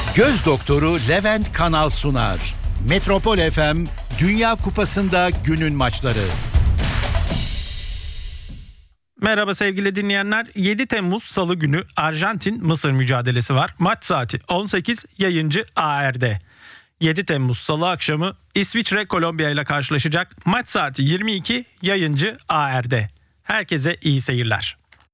Göz doktoru Levent Kanal sunar. Metropol FM Dünya Kupası'nda günün maçları. Merhaba sevgili dinleyenler. 7 Temmuz Salı günü Arjantin-Mısır mücadelesi var. Maç saati 18, yayıncı ARD. 7 Temmuz Salı akşamı İsviçre Kolombiya ile karşılaşacak. Maç saati 22, yayıncı ARD. Herkese iyi seyirler.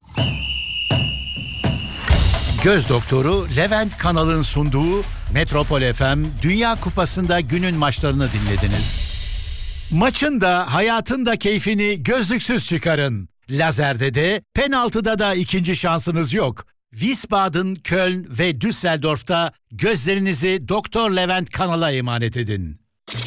Göz doktoru Levent Kanal'ın sunduğu Metropol FM Dünya Kupası'nda günün maçlarını dinlediniz. Maçın da hayatın da keyfini gözlüksüz çıkarın. Lazerde de penaltıda da ikinci şansınız yok. Wiesbaden, Köln ve Düsseldorf'ta gözlerinizi Doktor Levent Kanal'a emanet edin.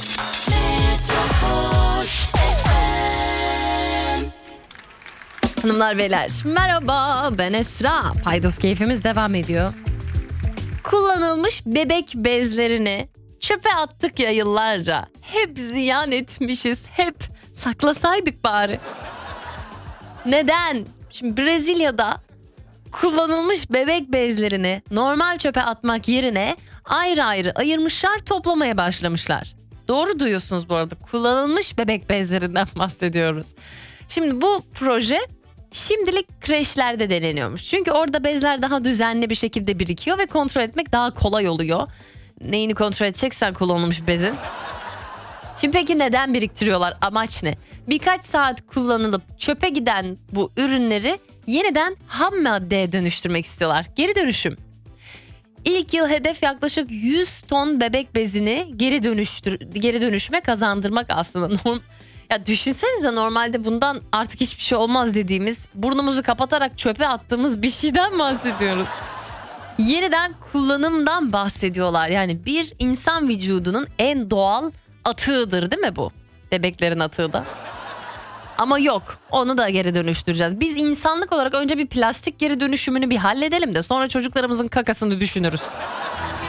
Hanımlar beyler merhaba, ben Esra. Paydos keyfimiz devam ediyor. Kullanılmış bebek bezlerini çöpe attık ya yıllarca. Hep ziyan etmişiz, hep saklasaydık bari. Neden? Şimdi Brezilya'da kullanılmış bebek bezlerini normal çöpe atmak yerine ayrı ayrı ayırmışlar, toplamaya başlamışlar. Doğru duyuyorsunuz bu arada, kullanılmış bebek bezlerinden bahsediyoruz. Şimdi bu proje şimdilik kreşlerde deneniyormuş. Çünkü orada bezler daha düzenli bir şekilde birikiyor ve kontrol etmek daha kolay oluyor. Neyini kontrol edeceksen kullanılmış bezin. Şimdi peki neden biriktiriyorlar? Amaç ne? Birkaç saat kullanılıp çöpe giden bu ürünleri yeniden ham maddeye dönüştürmek istiyorlar. Geri dönüşüm. İlk yıl hedef yaklaşık 100 ton bebek bezini geri dönüşüme kazandırmak aslında. Ya düşünsenize, normalde bundan artık hiçbir şey olmaz dediğimiz, burnumuzu kapatarak çöpe attığımız bir şeyden bahsediyoruz. Yeniden kullanımdan bahsediyorlar. Yani bir insan vücudunun en doğal atığıdır değil mi bu? Bebeklerin atığı da. Ama yok, onu da geri dönüştüreceğiz. Biz insanlık olarak önce bir plastik geri dönüşümünü bir halledelim de sonra çocuklarımızın kakasını düşünürüz.